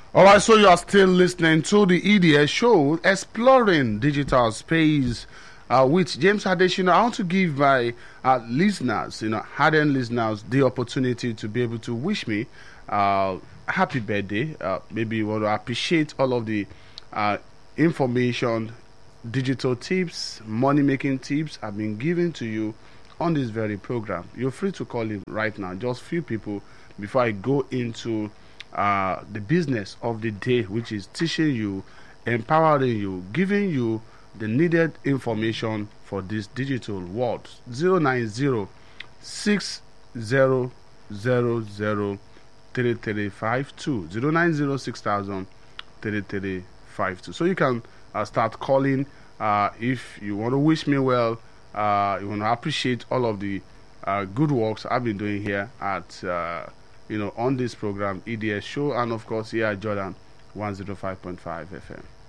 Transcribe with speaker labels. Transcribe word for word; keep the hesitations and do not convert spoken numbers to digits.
Speaker 1: All right, so you are still listening to the E D S show, Exploring Digital Space, uh, with James Adesina. I want to give my uh, listeners, you know, hardened listeners, the opportunity to be able to wish me uh, happy birthday. Uh, maybe you want to appreciate all of the uh, information, digital tips, money-making tips I've been giving to you on this very program. You're free to call in right now. Just few people before I go into uh, the business of the day, which is teaching you, empowering you, giving you the needed information for this digital world. zero nine zero six zero zero zero three three five two zero nine zero six thousand three three five two. So you can uh, start calling uh, if you want to wish me well. Uh, you want to appreciate all of the uh, good works I've been doing here at uh, you know on this program, E D S show, and of course here at Jordan one oh five point five F M.